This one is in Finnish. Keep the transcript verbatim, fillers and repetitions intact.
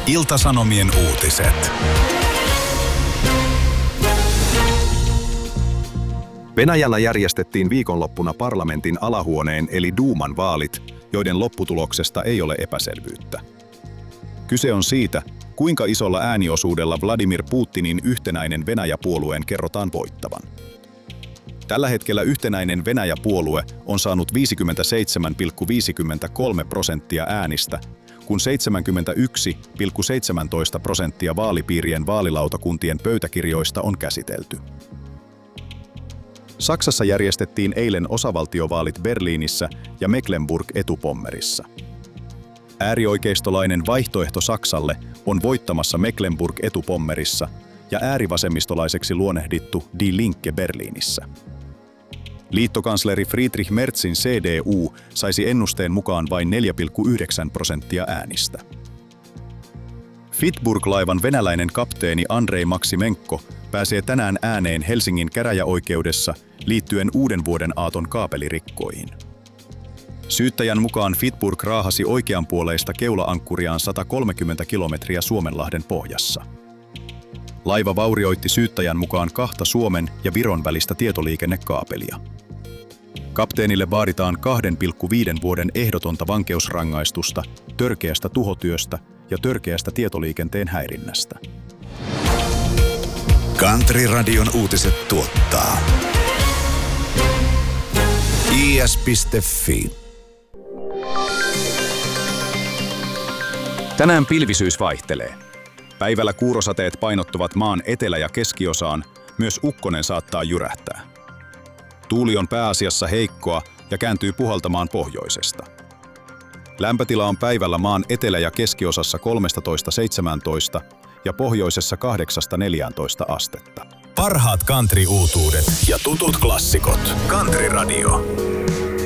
Ilta-Sanomien uutiset. Venäjällä järjestettiin viikonloppuna parlamentin alahuoneen eli Duuman vaalit, joiden lopputuloksesta ei ole epäselvyyttä. Kyse on siitä, kuinka isolla ääniosuudella Vladimir Putinin yhtenäinen Venäjä-puolueen kerrotaan voittavan. Tällä hetkellä yhtenäinen Venäjä-puolue on saanut viisikymmentäseitsemän pilkku viisikymmentäkolme prosenttia äänistä, kun seitsemänkymmentäyksi pilkku seitsemäntoista prosenttia vaalipiirien vaalilautakuntien pöytäkirjoista on käsitelty. Saksassa järjestettiin eilen osavaltiovaalit Berliinissä ja Mecklenburg-Etupommerissa. Äärioikeistolainen vaihtoehto Saksalle on voittamassa Mecklenburg-Etupommerissa ja äärivasemmistolaiseksi luonnehdittu Die Linke Berliinissä. Liittokansleri Friedrich Merzin C D U saisi ennusteen mukaan vain neljä pilkku yhdeksän prosenttia äänistä. Fitburg-laivan venäläinen kapteeni Andrei Maksimenko pääsee tänään ääneen Helsingin käräjäoikeudessa liittyen uuden vuoden aaton kaapelirikkoihin. Syyttäjän mukaan Fitburg raahasi oikeanpuoleista keula-ankkuriaan sata kolmekymmentä kilometriä Suomenlahden pohjassa. Laiva vaurioitti syyttäjän mukaan kahta Suomen ja Viron välistä tietoliikennekaapelia. Kapteenille vaaditaan kahden pilkku viiden vuoden ehdotonta vankeusrangaistusta törkeästä tuhotyöstä ja törkeästä tietoliikenteen häirinnästä. Country-radion uutiset tuottaa i s piste f i. Tänään pilvisyys vaihtelee. Päivällä kuurosateet painottuvat maan etelä- ja keskiosaan, myös ukkonen saattaa jyrähtää. Tuuli on pääasiassa heikkoa ja kääntyy puhaltamaan pohjoisesta. Lämpötila on päivällä maan etelä- ja keskiosassa kolmetoista seitsemäntoista ja pohjoisessa kahdeksasta neljääntoista astetta. Parhaat country-uutuudet ja tutut klassikot. Country Radio.